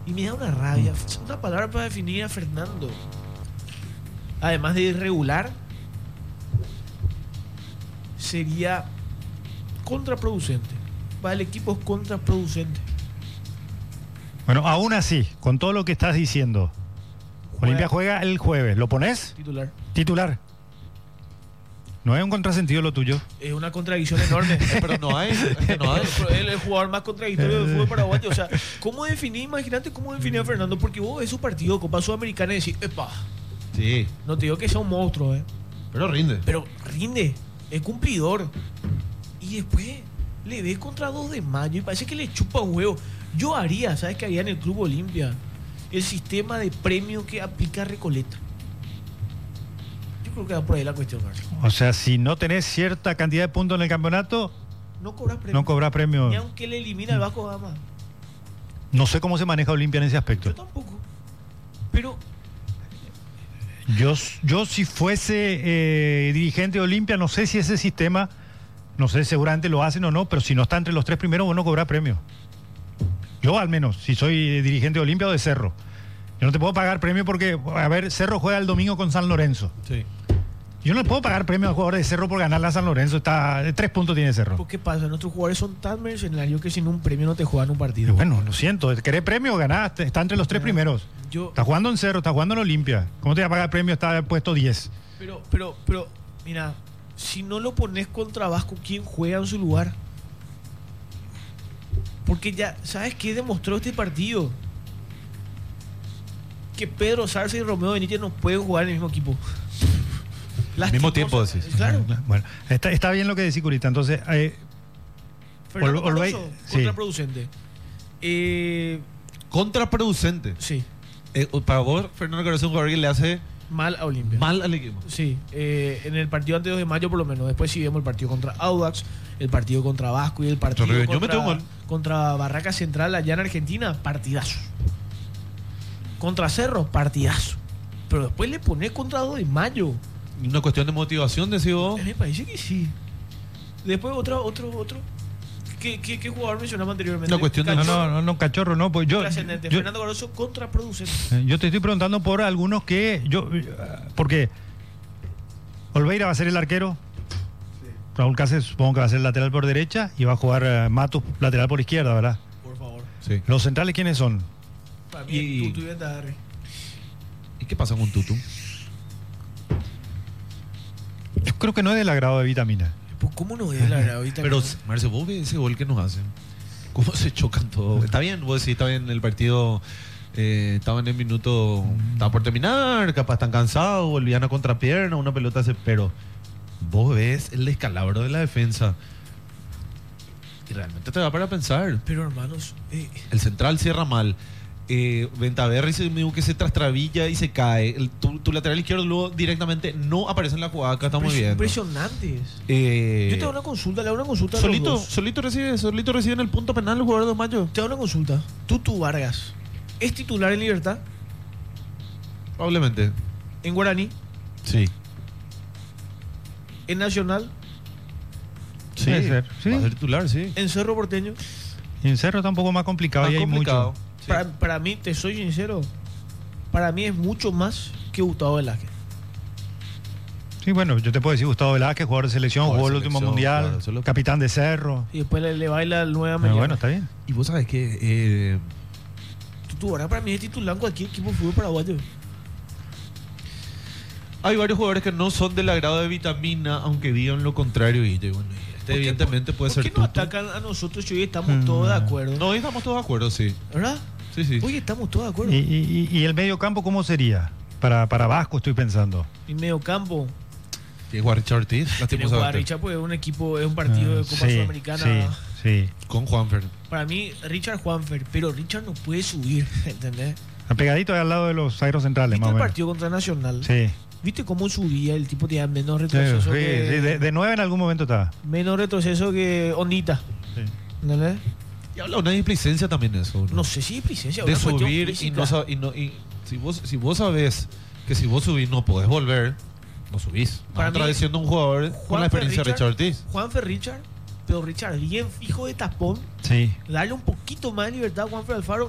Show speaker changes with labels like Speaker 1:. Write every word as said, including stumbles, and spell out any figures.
Speaker 1: Y me da una rabia. Es una palabra para definir a Fernando. Además de irregular, sería contraproducente. Para el equipo es contraproducente.
Speaker 2: Bueno, aún así, con todo lo que estás diciendo, juega. Olimpia juega el jueves. ¿Lo pones?
Speaker 1: Titular.
Speaker 2: Titular. No es un contrasentido lo tuyo.
Speaker 1: Es una contradicción enorme.
Speaker 3: Pero no hay. Es que no hay.
Speaker 1: Él es el jugador más contradictorio del fútbol paraguayo. O sea, ¿cómo definir? Imagínate cómo definir a Fernando. Porque vos ves su partido de Copa Sudamericana y decís, epa.
Speaker 3: Sí.
Speaker 1: No te digo que sea un monstruo, ¿eh?
Speaker 3: Pero rinde.
Speaker 1: Pero rinde. Es cumplidor. Y después le ves contra dos de mayo y parece que le chupa un huevo. Yo haría, ¿sabes qué haría en el Club Olimpia? El sistema de premio que aplica Recoleta. Yo creo que va por ahí la cuestión, Marcelo.
Speaker 2: O sea, si no tenés cierta cantidad de puntos en el campeonato,
Speaker 1: no cobras premio.
Speaker 2: No cobras premio.
Speaker 1: Ni aunque le elimina el Vasco Gama.
Speaker 2: No sé cómo se maneja Olimpia en ese aspecto.
Speaker 1: Yo tampoco. Pero
Speaker 2: yo, yo si fuese eh, dirigente de Olimpia, no sé si ese sistema, no sé, seguramente lo hacen o no, pero si no está entre los tres primeros, vos no cobras premio. Yo al menos, si soy dirigente de Olimpia o de Cerro. Yo no te puedo pagar premio porque, a ver, Cerro juega el domingo con San Lorenzo.
Speaker 3: Sí.
Speaker 2: Yo no le puedo pagar premio al jugador de Cerro por ganarle a San Lorenzo. Está, tres puntos tiene Cerro.
Speaker 1: ¿Por qué pasa? Nuestros jugadores son tan mercenarios que sin un premio no te juegan un partido.
Speaker 2: Y bueno, lo siento. ¿Querés premio o ganás? Está entre los tres primeros.
Speaker 1: Yo,
Speaker 2: está jugando en Cerro, está jugando en Olimpia. ¿Cómo te va a pagar premio? Está puesto diez.
Speaker 1: Pero, pero, pero, mira, si no lo pones contra Vasco, ¿quién juega en su lugar? Porque ya, ¿sabes qué demostró este partido? Que Pedro Sarza y Romeo Benítez no pueden jugar en el mismo equipo.
Speaker 3: Al mismo tiempo, decís.
Speaker 1: Claro.
Speaker 2: Bueno, está, está bien lo que decís, Curita. Entonces, eh,
Speaker 1: Fernando
Speaker 2: Ol- Olvey-
Speaker 1: Caruso,
Speaker 2: sí.
Speaker 1: contraproducente. Eh,
Speaker 3: Contraproducente.
Speaker 1: sí,
Speaker 3: Eh, para vos, Fernando Caruso es un jugador que le hace
Speaker 1: mal a Olimpia.
Speaker 3: mal al equipo.
Speaker 1: Sí, eh, en el partido antes de mayo por lo menos. Después sí vemos el partido contra Audax, el partido contra Vasco y el partido
Speaker 3: Yo
Speaker 1: contra,
Speaker 3: metí un gol.
Speaker 1: contra Barraca Central allá en Argentina, partidazo. Contra Cerro, partidazo. Pero después le pones contra dos de mayo.
Speaker 3: Una cuestión de motivación, decís vos.
Speaker 1: Me parece que sí. Después otro, otro, otro. ¿Qué, qué, qué jugador mencionamos anteriormente?
Speaker 3: Una cuestión de-
Speaker 2: no,
Speaker 1: Cachorro,
Speaker 2: no, no, no, cachorro, no. Pues yo,
Speaker 1: trascendente.
Speaker 2: yo,
Speaker 1: Fernando Caruso, contraproducente.
Speaker 2: eh, yo te estoy preguntando por algunos que yo, eh, porque Olveira va a ser el arquero. Raúl Cáceres supongo que va a ser el lateral por derecha y va a jugar eh, Matus lateral por izquierda, ¿verdad?
Speaker 1: Por favor.
Speaker 3: Sí.
Speaker 2: ¿Los centrales quiénes son?
Speaker 1: Para mí,
Speaker 3: Y-
Speaker 1: Tutu y Vendadarri.
Speaker 3: ¿Y qué pasa con Tutu?
Speaker 2: Yo creo que no es del agrado de Vitamina.
Speaker 1: Pues, ¿cómo no es la verdad ahorita?
Speaker 3: Pero,
Speaker 1: que-
Speaker 3: Marce, vos ves ese gol que nos hacen. ¿Cómo se chocan todos? Está bien, vos decís, está bien, el partido eh, estaba en el minuto, estaba por terminar, capaz están cansados, volvían a contrapierna, una pelota se. Pero vos ves el descalabro de la defensa. Y realmente te da para pensar.
Speaker 1: Pero hermanos, eh,
Speaker 3: El central cierra mal. Eh, Ventaverri se medio que se trastrabilla y se cae. El, tu, tu lateral izquierdo luego directamente no aparece en la jugada. Acá estamos
Speaker 1: impres-
Speaker 3: viendo.
Speaker 1: impresionantes.
Speaker 3: Eh,
Speaker 1: Yo te hago una consulta, le hago una consulta a los
Speaker 3: solito,
Speaker 1: dos.
Speaker 3: solito recibe, solito recibe en el punto penal el jugador de Mayo.
Speaker 1: Te hago una consulta. Tutu Vargas, ¿es titular en Libertad?
Speaker 3: Probablemente.
Speaker 1: ¿En Guaraní?
Speaker 3: Sí.
Speaker 1: ¿En Nacional?
Speaker 3: Sí.
Speaker 2: Puede ser, sí.
Speaker 3: Va a ser titular, sí.
Speaker 1: ¿En Cerro Porteño?
Speaker 2: Y en Cerro está un poco más complicado
Speaker 3: Más
Speaker 2: y hay
Speaker 3: complicado.
Speaker 2: mucho.
Speaker 3: Sí.
Speaker 1: Para, para mí, te soy sincero, para mí es mucho más que Gustavo Velázquez.
Speaker 2: Sí, bueno, yo te puedo decir Gustavo Velázquez, jugador de selección,
Speaker 3: Jugador
Speaker 2: jugó
Speaker 3: de
Speaker 2: el último
Speaker 3: selección,
Speaker 2: mundial,
Speaker 3: claro, eso es lo-
Speaker 2: capitán de Cerro.
Speaker 1: Y después le, le baila el nueve a
Speaker 2: Pero
Speaker 1: mañana.
Speaker 2: bueno, está bien.
Speaker 3: Y vos sabés que eh,
Speaker 1: Tutu Vargas para mí es titular en cualquier equipo de fútbol paraguayo.
Speaker 3: hay varios jugadores que no son del agrado de Vitamina, aunque digan lo contrario. Y bueno, este
Speaker 1: ¿Por qué-
Speaker 3: evidentemente puede
Speaker 1: ¿Por
Speaker 3: ser
Speaker 1: qué nos
Speaker 3: Tutu.
Speaker 1: atacan a nosotros y hoy estamos
Speaker 2: Mm.
Speaker 1: todos de acuerdo?
Speaker 3: No, hoy estamos todos de acuerdo, sí.
Speaker 1: ¿Verdad?
Speaker 3: Sí, sí.
Speaker 1: Hoy estamos todos de acuerdo.
Speaker 2: ¿Y, y, y el medio campo cómo sería? Para, para Vasco estoy pensando.
Speaker 1: Y medio campo.
Speaker 3: Tiene jugar Richard Ortiz,
Speaker 1: Tiene
Speaker 3: lastimosamente.
Speaker 1: jugar Richard, pues es un equipo, es un partido de
Speaker 2: Ah,
Speaker 1: Copa
Speaker 2: sí,
Speaker 1: Sudamericana.
Speaker 2: Sí, sí.
Speaker 3: Con Juanfer.
Speaker 1: Para mí, Richard Juanfer, pero Richard no puede subir, ¿entendés?
Speaker 2: Está pegadito ahí al lado de los aeros centrales,
Speaker 1: ¿Viste
Speaker 2: más o
Speaker 1: el
Speaker 2: menos.
Speaker 1: partido contra Nacional?
Speaker 2: Sí.
Speaker 1: ¿Viste cómo subía? El tipo tenía menos
Speaker 2: Sí, sí,
Speaker 1: retroceso que...
Speaker 2: sí, de, de nueve en algún momento está.
Speaker 1: Menos retroceso que Ondita,
Speaker 2: Sí.
Speaker 1: ¿entendés?
Speaker 3: Y habla una displicencia también eso. ¿no?
Speaker 1: No sé si es presencia.
Speaker 3: De
Speaker 1: una cuestión
Speaker 3: subir y
Speaker 1: física.
Speaker 3: no, sa- y no y si vos si vos sabés que si vos subís no podés volver, no subís.
Speaker 1: Para
Speaker 3: Para
Speaker 1: mí,
Speaker 3: diciendo un jugador con
Speaker 1: Juanfer
Speaker 3: la experiencia de
Speaker 1: Richard-
Speaker 3: Richard Ortiz.
Speaker 1: Juanfer Richard, pero Richard bien fijo de tapón.
Speaker 2: Sí.
Speaker 1: Darle un poquito más de libertad a Juanfer Alfaro.